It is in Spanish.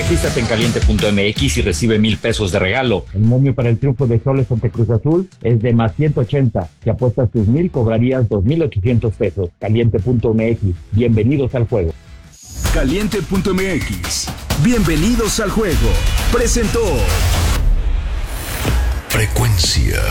Regístrate en caliente.mx y recibe 1,000 pesos de regalo. El momio para el triunfo de Xolos ante Cruz Azul es de más 180. Si apuestas tus 1,000, cobrarías 2,800 pesos. Caliente.mx. Bienvenidos al juego. Caliente.mx. Bienvenidos al juego. Presentó Frecuencia